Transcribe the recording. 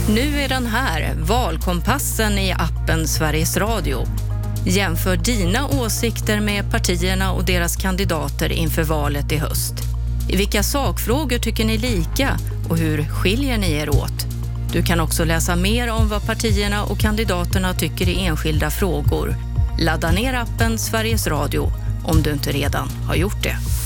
Nu är den här, valkompassen i appen Sveriges Radio. Jämför dina åsikter med partierna och deras kandidater inför valet i höst. I vilka sakfrågor tycker ni lika och hur skiljer ni er åt? Du kan också läsa mer om vad partierna och kandidaterna tycker i enskilda frågor. Ladda ner appen Sveriges Radio om du inte redan har gjort det.